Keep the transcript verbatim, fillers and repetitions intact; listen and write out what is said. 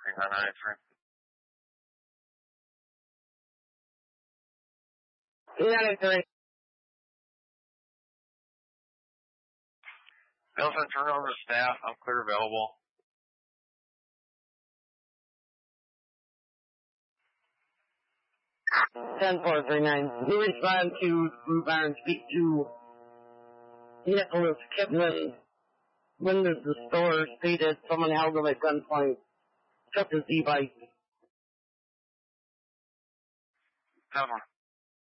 Hang on, I three. Yeah, three. Nelson, turn over to staff. I'm clear available. ten four three nine. We respond to Blue Barn, speak to Nicholas Kipman. When does the store stated someone held him at gunpoint, took his e-bike? Never.